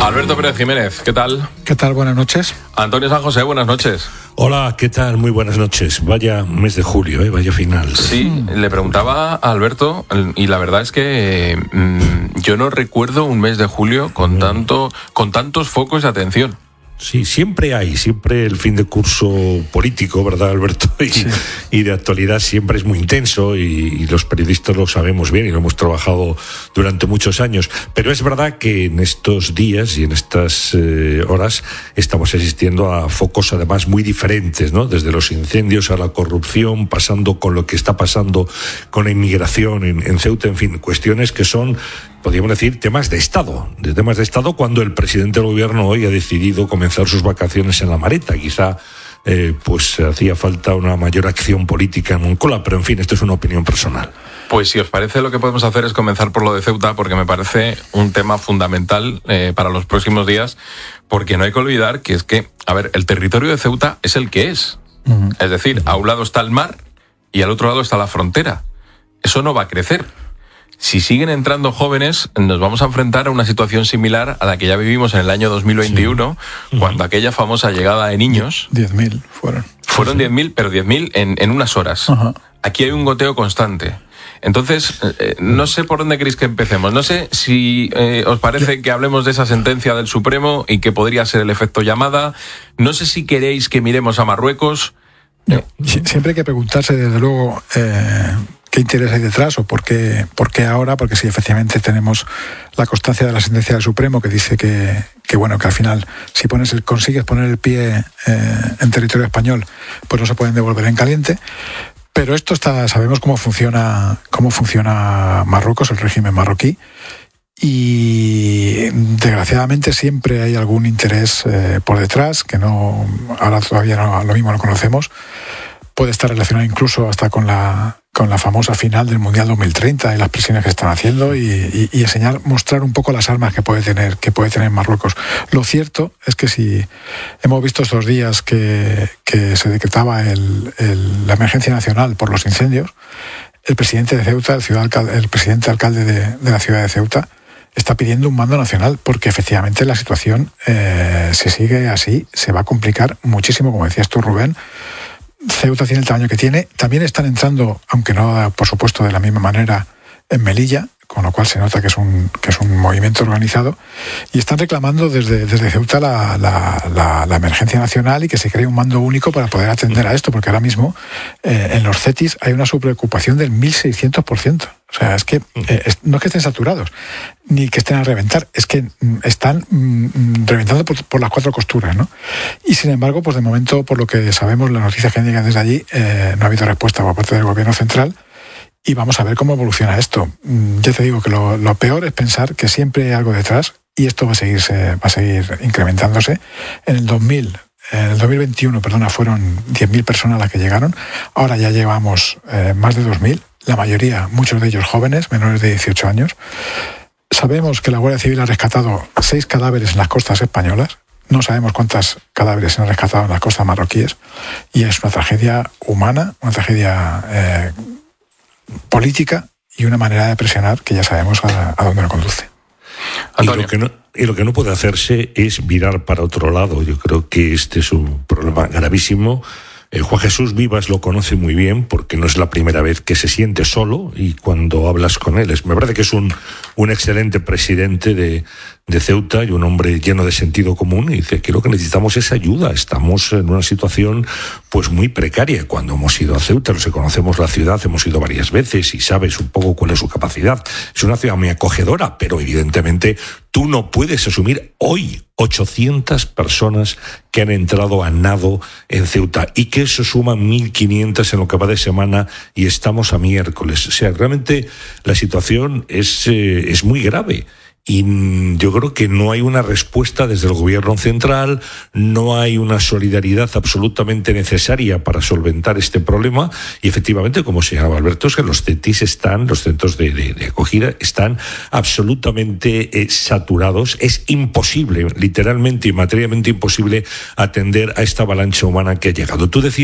Alberto Pérez Jiménez, ¿qué tal? ¿Qué tal? Buenas noches. Antonio San José, buenas noches. Hola, ¿qué tal? Muy buenas noches. Vaya mes de julio, vaya final. Sí, le preguntaba a Alberto, y la verdad es que yo no recuerdo un mes de julio con tantos focos de atención. Sí, siempre el fin de curso político, ¿verdad, Alberto? Y de actualidad siempre es muy intenso y los periodistas lo sabemos bien y lo hemos trabajado durante muchos años. Pero es verdad que en estos días y en estas horas estamos asistiendo a focos además muy diferentes, ¿no? Desde los incendios a la corrupción, pasando con lo que está pasando con la inmigración en Ceuta, en fin, cuestiones que son, podríamos decir, temas de Estado cuando el presidente del gobierno hoy ha decidido comenzar sus vacaciones en La Mareta. Quizá pues hacía falta una mayor acción política en Moncloa, pero en fin, esto es una opinión personal. Pues si os parece, lo que podemos hacer es comenzar por lo de Ceuta, porque me parece un tema fundamental para los próximos días, porque no hay que olvidar que es que, a ver, el territorio de Ceuta es el que es. Es decir, a un lado está el mar y al otro lado está la frontera. Eso no va a crecer. Si siguen entrando jóvenes, nos vamos a enfrentar a una situación similar a la que ya vivimos en el año 2021, cuando aquella famosa llegada de niños... 10.000 fueron. Fueron 10.000, pero 10.000 en unas horas. Aquí hay un goteo constante. Entonces, no sé por dónde queréis que empecemos. No sé si os parece que hablemos de esa sentencia del Supremo y que podría ser el efecto llamada. No sé si queréis que miremos a Marruecos. Siempre hay que preguntarse, desde luego... ¿qué interés hay detrás o por qué ahora? Porque si efectivamente tenemos la constancia de la sentencia del Supremo que dice que bueno, que al final si consigues poner el pie en territorio español, pues no se pueden devolver en caliente. Pero sabemos cómo funciona Marruecos, el régimen marroquí, y desgraciadamente siempre hay algún interés por detrás que ahora todavía lo mismo no conocemos. Puede estar relacionado incluso hasta con la famosa final del Mundial 2030 y las presiones que están haciendo y mostrar un poco las armas que puede tener Marruecos. Lo cierto es que si hemos visto estos días que se decretaba la emergencia nacional por los incendios, el presidente de Ceuta, el presidente alcalde de la ciudad de Ceuta, está pidiendo un mando nacional porque efectivamente la situación, si sigue así, se va a complicar muchísimo, como decías tú, Rubén. Ceuta tiene el tamaño que tiene. También están entrando, aunque no, por supuesto, de la misma manera, en Melilla, con lo cual se nota que es un movimiento organizado, y están reclamando desde Ceuta la emergencia nacional y que se cree un mando único para poder atender a esto, porque ahora mismo en los CETIs hay una sobreocupación del 1.600%. O sea, es que no es que estén saturados, ni que estén a reventar, es que están reventando por las cuatro costuras, ¿no? Y sin embargo, pues de momento, por lo que sabemos, las noticias que llegan desde allí, no ha habido respuesta por parte del gobierno central. Y vamos a ver cómo evoluciona esto. Ya te digo que lo peor es pensar que siempre hay algo detrás y esto va a seguir incrementándose. En el 2021, fueron 10.000 personas las que llegaron. Ahora ya llevamos más de 2.000, la mayoría, muchos de ellos jóvenes, menores de 18 años. Sabemos que la Guardia Civil ha rescatado 6 cadáveres en las costas españolas. No sabemos cuántos cadáveres se han rescatado en las costas marroquíes. Y es una tragedia humana, una tragedia política y una manera de presionar que ya sabemos a dónde nos conduce. Y lo que no puede hacerse es mirar para otro lado. Yo creo que este es un problema gravísimo. Juan Jesús Vivas lo conoce muy bien porque no es la primera vez que se siente solo y cuando hablas con él. Me parece que es un excelente presidente de Ceuta y un hombre lleno de sentido común, y dice que lo que necesitamos es ayuda. Estamos en una situación pues muy precaria. Cuando hemos ido a Ceuta, los que conocemos la ciudad, hemos ido varias veces y sabes un poco cuál es su capacidad. Es una ciudad muy acogedora, pero evidentemente tú no puedes asumir hoy 800 personas que han entrado a nado en Ceuta y que eso suma 1.500 en lo que va de semana y estamos a miércoles. O sea, realmente la situación es muy grave. Y yo creo que no hay una respuesta desde el gobierno central, no hay una solidaridad absolutamente necesaria para solventar este problema. Y efectivamente, como señalaba Alberto, es que los CETIs los centros de acogida, están absolutamente saturados. Es imposible, literalmente y materialmente imposible, atender a esta avalancha humana que ha llegado. Tú decías